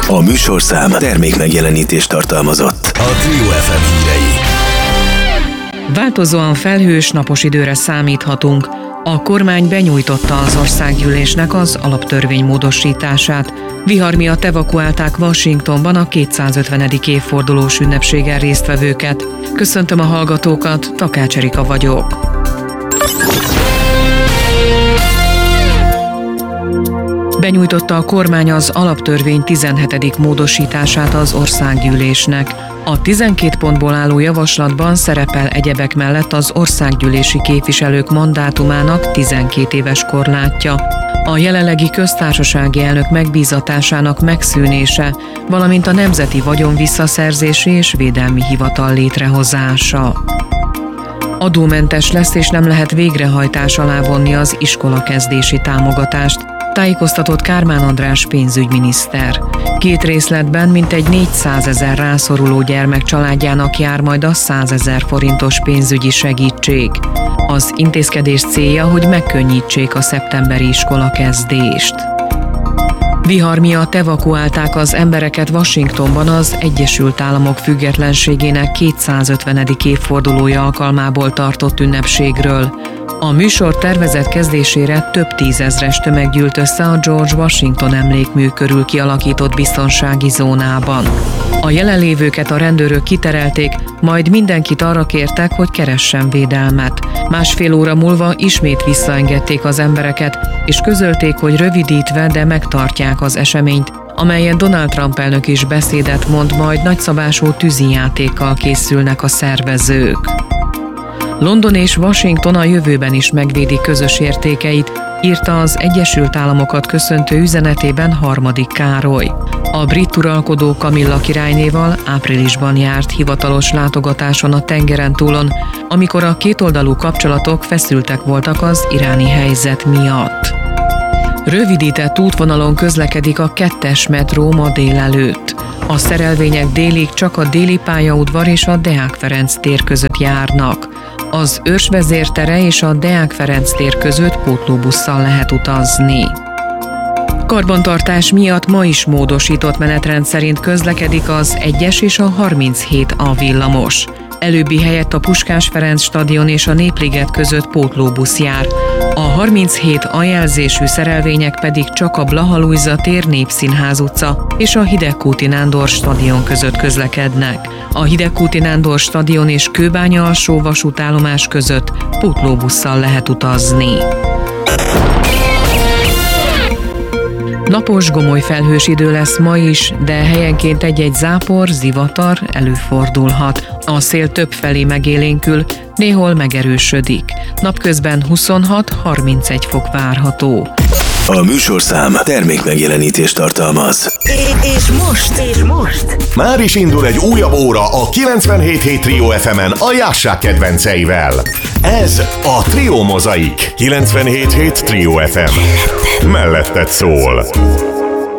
A műsorszám termékmegjelenítést tartalmazott. A Trio FM hírei. Változóan felhős, napos időre számíthatunk. A kormány benyújtotta az országgyűlésnek az alaptörvény módosítását. Vihar miatt evakuálták Washingtonban a 250. évfordulós ünnepségen résztvevőket. Köszöntöm a hallgatókat, Takács Erika vagyok. Benyújtotta a kormány az alaptörvény 17. módosítását az országgyűlésnek. A 12 pontból álló javaslatban szerepel egyebek mellett az országgyűlési képviselők mandátumának 12 éves korlátja, a jelenlegi köztársasági elnök megbízatásának megszűnése, valamint a Nemzeti Vagyon Visszaszerzési és Védelmi Hivatal létrehozása. Adómentes lesz és nem lehet végrehajtás alá vonni az iskolakezdési támogatást, tájékoztatott Kármán András pénzügyminiszter. 2 részletben mintegy 400 000 rászoruló gyermek családjának jár majd a 100 000 forintos pénzügyi segítség. Az intézkedés célja, hogy megkönnyítsék a szeptemberi iskolakezdést. Vihar miatt evakuálták az embereket Washingtonban az Egyesült Államok függetlenségének 250. évfordulója alkalmából tartott ünnepségről. A műsor tervezett kezdésére több tízezres tömeg gyűlt össze a George Washington emlékmű körül kialakított biztonsági zónában. A jelenlévőket a rendőrök kiterelték, majd mindenkit arra kértek, hogy keressen védelmet. Másfél óra múlva ismét visszaengedték az embereket, és közölték, hogy rövidítve, de megtartják az eseményt, amelyen Donald Trump elnök is beszédet mond, majd nagyszabású tűzijátékkal készülnek a szervezők. London és Washington a jövőben is megvédi közös értékeit, írta az Egyesült Államokat köszöntő üzenetében Harmadik Károly. A brit uralkodó Kamilla királynéval áprilisban járt hivatalos látogatáson a tengeren túlon, amikor a kétoldalú kapcsolatok feszültek voltak az iráni helyzet miatt. Rövidített útvonalon közlekedik a 2-es metró ma délelőtt. A szerelvények délig csak a Déli pályaudvar és a Deák Ferenc tér között járnak. Az Őrs vezértere és a Deák Ferenc tér között pótlóbusszal lehet utazni. Karbantartás miatt ma is módosított menetrend szerint közlekedik az 1-es és a 37A villamos. Előbbi helyett a Puskás Ferenc stadion és a Népliget között pótlóbusz jár. A 37A jelzésű szerelvények pedig csak a Blaha-Lujza tér, Népszínház utca és a Hidegkúti Nándor stadion között közlekednek. A Hidegkúti Nándor stadion és Kőbánya alsó vasútállomás között pótlóbusszal lehet utazni. Napos, gomoly felhős idő lesz ma is, de helyenként egy-egy zápor, zivatar előfordulhat. A szél többfelé megélénkül, néhol megerősödik. Napközben 26-31 fok várható. A műsorszám termékmegjelenítést tartalmaz. És most? Már is indul egy újabb óra a 97.7 Trio FM-en a Jássák kedvenceivel. Ez a Trio Mozaik. 97.7 Trio FM. Melletted szól.